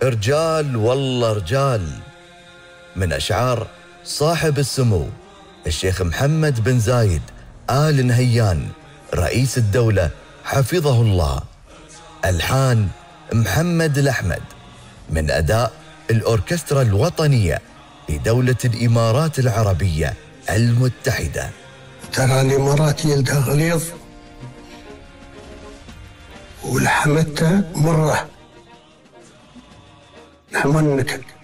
رجال والله رجال، من أشعار صاحب السمو الشيخ محمد بن زايد آل نهيان رئيس الدولة حفظه الله. ألحان محمد الأحمد، من أداء الأوركسترا الوطنية لدولة الإمارات العربية المتحدة. ترى الإمارات يلدها غليظ ولحمتها مرة، لحم النكد.